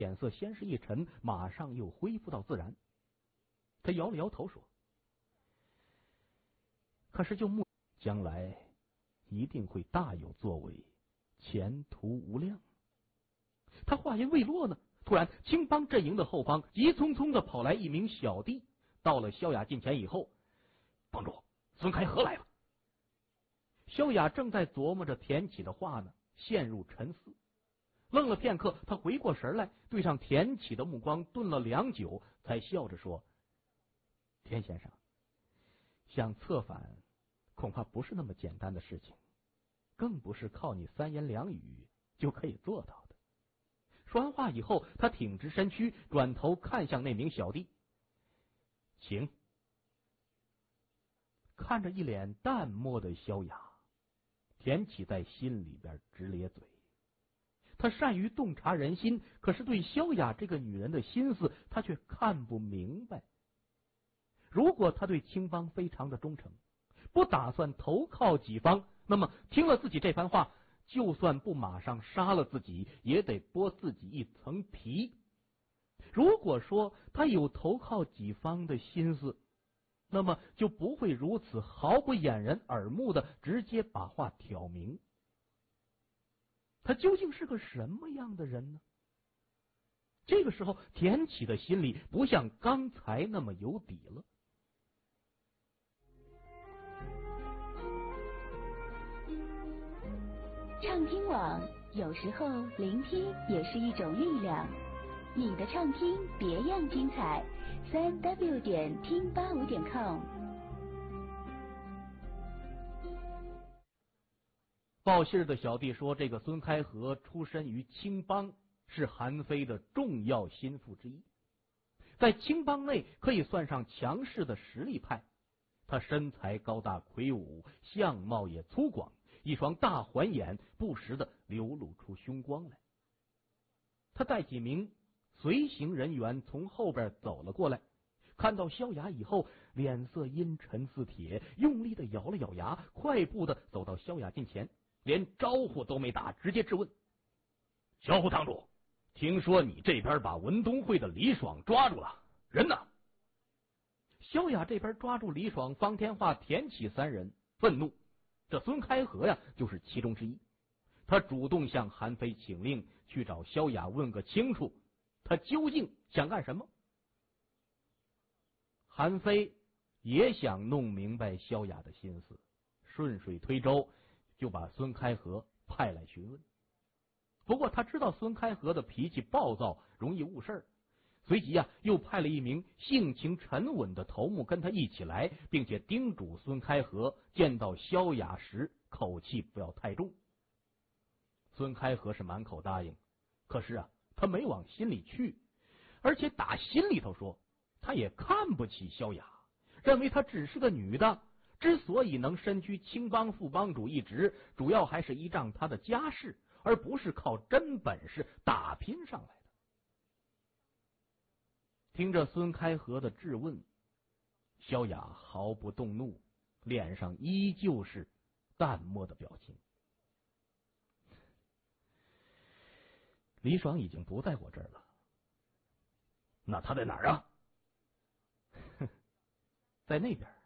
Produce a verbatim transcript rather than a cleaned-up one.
脸色先是一沉，马上又恢复到自然。他摇了摇头说：“可是就目将来一定会大有作为，前途无量。”他话音未落呢，突然青帮阵营的后方急匆匆的跑来一名小弟，到了萧雅近前以后：“帮主，孙开河来了。”萧雅正在琢磨着田启的话呢，陷入沉思。愣了片刻，他回过神来，对上田启的目光，顿了良久，才笑着说：“田先生，想策反恐怕不是那么简单的事情，更不是靠你三言两语就可以做到的。”说完话以后，他挺直身躯，转头看向那名小弟：“请。”看着一脸淡漠的萧雅，田启在心里边直咧嘴。他善于洞察人心，可是对萧雅这个女人的心思，他却看不明白。如果他对青帮非常的忠诚，不打算投靠己方，那么听了自己这番话，就算不马上杀了自己，也得剥自己一层皮。如果说他有投靠己方的心思，那么就不会如此毫不掩人耳目的直接把话挑明。他究竟是个什么样的人呢？这个时候，田启的心里不像刚才那么有底了。 畅听网，有时候聆听也是一种力量。你的畅听别样精彩，三 w 点听八五点 com。 报信的小弟说，这个孙开河出身于青帮，是韩非的重要心腹之一，在青帮内可以算上强势的实力派。他身材高大魁梧，相貌也粗犷，一双大环眼不时的流露出凶光来。他带几名随行人员从后边走了过来，看到萧雅以后，脸色阴沉似铁，用力的咬了咬牙，快步的走到萧雅近前，连招呼都没打，直接质问：“小虎堂主，听说你这边把文东会的李爽抓住了，人呢？”萧雅这边抓住李爽、方天化、田启三人，愤怒，这孙开河呀就是其中之一。他主动向韩非请令，去找萧雅问个清楚，他究竟想干什么？韩非也想弄明白萧雅的心思，顺水推舟，就把孙开河派来询问。不过他知道孙开河的脾气暴躁，容易误事，随即啊又派了一名性情沉稳的头目跟他一起来，并且叮嘱孙开河见到萧雅时口气不要太重。孙开河是满口答应，可是啊他没往心里去，而且打心里头说他也看不起萧雅，认为她只是个女的，之所以能身居青帮副帮主一职，主要还是依仗她的家世，而不是靠真本事打拼上来的。听着孙开河的质问，萧雅毫不动怒，脸上依旧是淡漠的表情。李爽已经不在我这儿了。那他在哪儿啊？在那边。